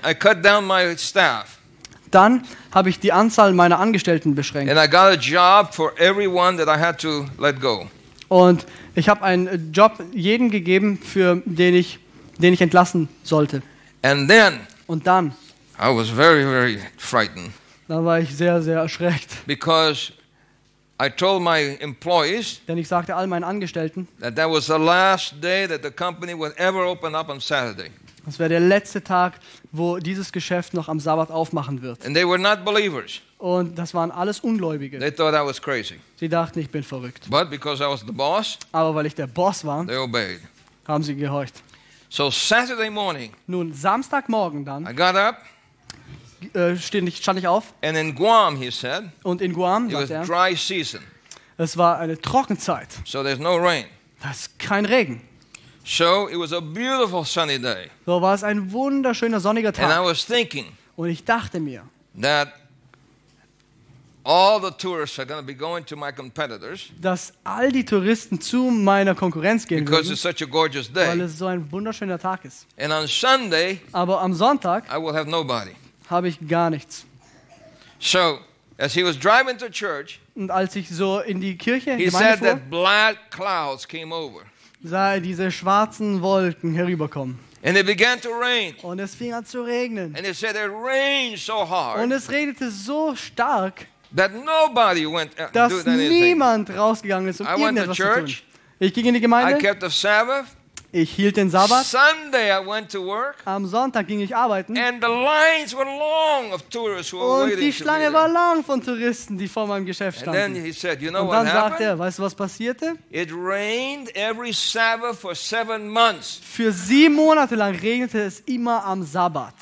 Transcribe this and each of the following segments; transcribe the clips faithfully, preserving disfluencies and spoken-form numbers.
I cut down my staff. Dann habe ich die Anzahl meiner Angestellten beschränkt. And I got a job for everyone that I had to let go. Und ich habe einen Job jedem gegeben, für den ich, den ich entlassen sollte. And then Und dann, I was very, very frightened da war ich sehr, sehr erschreckt. because I told my employees Denn ich sagte all meinen Angestellten, that that was the last day that the company would ever open up on Saturday. das wäre der letzte Tag, wo dieses Geschäft noch am Sabbat aufmachen wird. And they were not believers. Und das waren alles Ungläubige. They thought I was crazy. Sie dachten, ich bin verrückt. But because I was the boss, Aber weil ich der Boss war, they obeyed. haben sie gehorcht. So Saturday morning, Nun, Samstagmorgen dann, I got up, äh, stand, ich, stand ich auf. and in Guam, he said, Und in Guam, it was sagte er, dry season, es war eine Trockenzeit. so there's no rain. Da ist kein Regen. So it was a beautiful sunny day. So war es ein wunderschöner sonniger And I Tag. was thinking Und ich dachte mir, that all the tourists are going to be going to my competitors dass all die Touristen zu meiner Konkurrenz gehen because würden, it's such a gorgeous weil day. es so ein wunderschöner Tag ist. And on Sunday, Aber am Sonntag I will have nobody. habe ich gar nichts. So as he was driving to church, Und als ich so in die Kirche, he Gemeinde said fuhr, that black clouds came over. sah er diese schwarzen Wolken herüberkommen. And it began to rain. Und es fing an zu regnen. And he said it rained so Und hard es regnete so stark, that nobody went uh, dass doing anything. niemand rausgegangen ist, um I went to irgendetwas zu tun. church. Ich ging in die I Gemeinde, kept the Sabbath. ich hielt den Sabbat. Sunday I went to work. Am Sonntag ging ich arbeiten. And the lines were long of tourists who were Und waiting die to be Schlange war there. lang von Touristen, die vor meinem Geschäft And then standen. he said, you know Und what dann sagt happened? er, weißt du, was passierte? It rained every Sabbath for seven months. Für sieben Monate lang regnete es immer am Sabbat.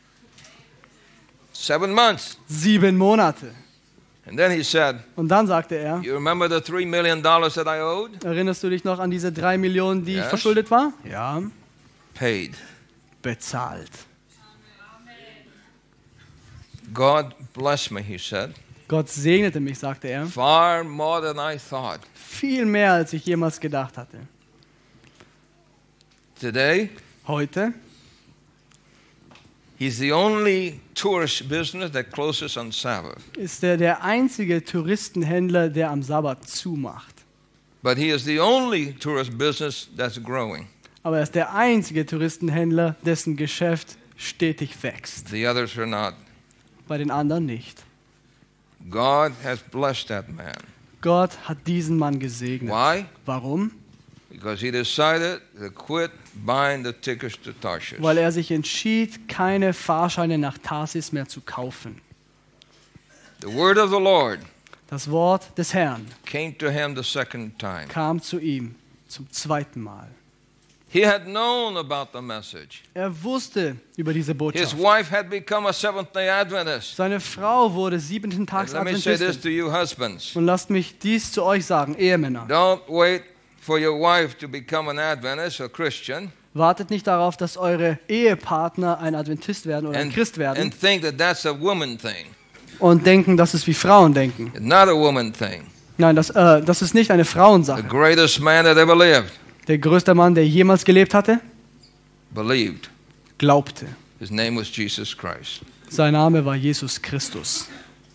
Seven months. Sieben Monate. And then he said, Und dann sagte er, you remember the three million dollars that I owed? erinnerst du dich noch an diese drei Millionen, die ich Yes. verschuldet war? Ja. Paid. Bezahlt. God bless me, he said. Gott segnete mich, sagte er. Far more than I thought. Viel mehr, als ich jemals gedacht hatte. Today, Heute he's the only tourist business that closes on Sabbath. ist er der einzige Touristenhändler, der am Sabbat zumacht. But he is the only tourist business that's growing. Aber er ist der einzige Touristenhändler, dessen Geschäft stetig wächst. The others are not. Bei den anderen nicht. God has blessed that man. Gott hat diesen Mann gesegnet. Why? Warum? Because he decided to quit buying the tickets to Tarshish. Weil er sich entschied, keine Fahrscheine nach Tarsis mehr zu kaufen. The word of the Lord Das Wort des Herrn came to him the second time. kam zu ihm zum zweiten Mal. He had known about the message. Er wusste über diese His Botschaft. wife had become a Seventh-day Adventist. Seine Frau wurde siebenten Tags And let me say this Adventistin. to you husbands. Und lasst mich dies zu euch sagen, Ehemänner. Don't wait for your wife to become an Adventist or Christian Wartet nicht darauf, dass eure Ehepartner ein Adventist werden oder ein and, Christ werden and think that that's a woman thing. und denken, dass es wie Frauen denken. It's not a woman thing. Nein, das, äh, das ist nicht eine The Frauensache. greatest man that ever lived Der größte Mann, der jemals gelebt hatte, believed. glaubte. His name was Jesus Christ. Sein Name war Jesus Christus.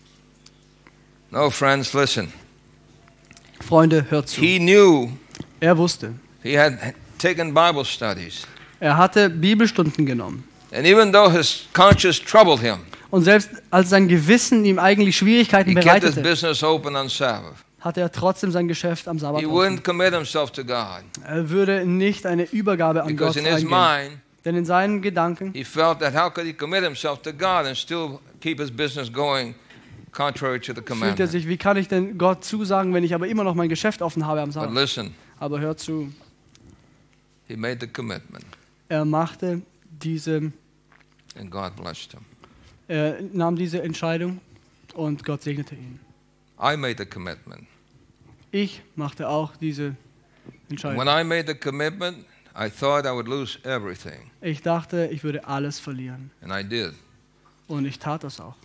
No, friends, listen. Freunde, hört zu. He knew Er wusste. he had taken Bible studies. Er hatte Bibelstunden genommen. And even though his conscience troubled him, Und selbst als sein Gewissen ihm eigentlich Schwierigkeiten he kept his bereitete, business open on Sabbath. hatte er trotzdem sein Geschäft am Sabbat He offen. wouldn't commit himself to God Er würde nicht eine Übergabe an Gott because in his eingehen. mind Denn in seinen Gedanken he felt that how could he commit himself to God and still keep his business going contrary to the fühlt er commandment. sich, wie kann ich denn Gott zusagen, wenn ich aber immer noch mein Geschäft offen habe am But Sabbat? listen, Aber hört zu, he made the commitment er machte diese, and God blessed him. er nahm diese Entscheidung und Gott segnete ihn. I made the commitment. Ich machte auch diese Entscheidung. When I made the commitment, I thought I would lose everything, Ich dachte, ich würde alles verlieren. and I did. Und ich tat das auch.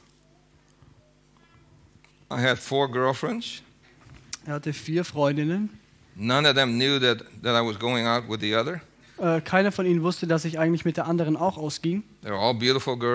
I had four girlfriends. Er hatte vier Freundinnen. None of them knew that, that I was going out with the other. Äh, keiner von ihnen wusste, dass ich eigentlich mit der anderen auch ausging. They were all beautiful girls.